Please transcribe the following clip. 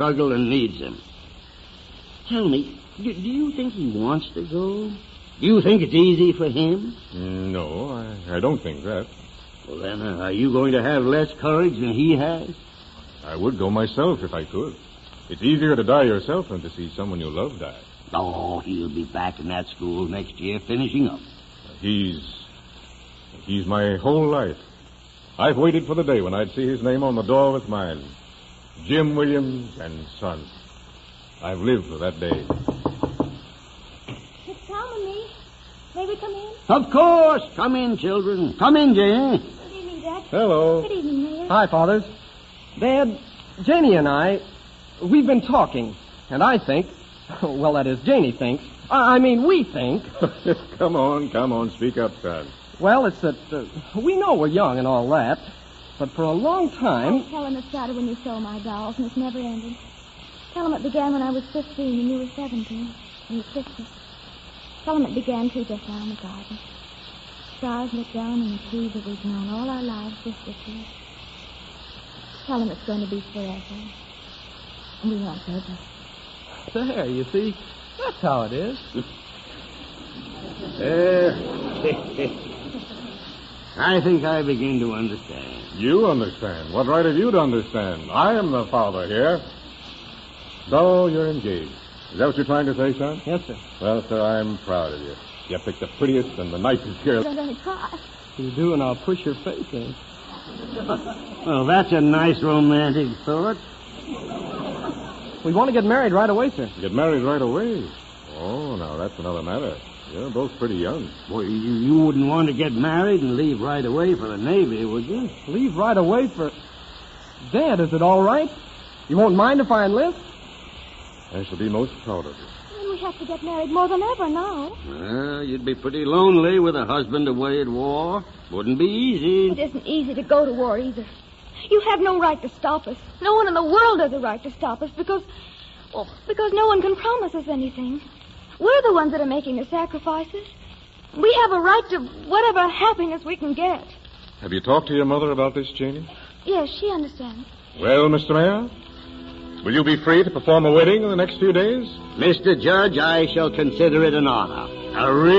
struggle and needs him. Tell me, do you think he wants to go? Do you think it's easy for him? No, I don't think that. Well, then, are you going to have less courage than he has? I would go myself if I could. It's easier to die yourself than to see someone you love die. Oh, he'll be back in that school next year finishing up. He's my whole life. I've waited for the day when I'd see his name on the door with mine. Jim Williams and Son. I've lived for that day. It's Tom and me. May we come in? Of course. Come in, children. Come in, Jane. Good evening, Dad. Hello. Good evening, Mayor. Hi, Fathers. Dad, Janie and I, we've been talking, and I think, well, that is, Janie thinks, we think. Come on, speak up, son. Well, it's that we know we're young and all that, but for a long time... Oh, tell him it started when you stole my dolls, and it's never ended. Tell him it began when I was 15 and you were 17, and you kissed me. Tell him it began, too, just now in the garden. Stars look down and the trees that we've known all our lives whisper to us. Tell him it's going to be forever. And we want baby. There, you see, that's how it is. I think I begin to understand. You understand? What right have you to understand? I am the father here. So you're engaged. Is that what you're trying to say, son? Yes, sir. Well, sir, I'm proud of you. You picked the prettiest and the nicest girl. Don't let me cry. You do, and I'll push your face in. Well, that's a nice romantic thought. We want to get married right away, sir. Get married right away? Oh, now that's another matter. You're both pretty young. Well, you wouldn't want to get married and leave right away for the Navy, would you? Leave right away for... Dad, is it all right? You won't mind if I enlist? I shall be most proud of you. And we have to get married more than ever now. Well, you'd be pretty lonely with a husband away at war. Wouldn't be easy. It isn't easy to go to war either. You have no right to stop us. No one in the world has a right to stop us because no one can promise us anything. We're the ones that are making the sacrifices. We have a right to whatever happiness we can get. Have you talked to your mother about this, Janie? Yes, she understands. Well, Mr. Mayor, will you be free to perform a wedding in the next few days? Mr. Judge, I shall consider it an honor. A real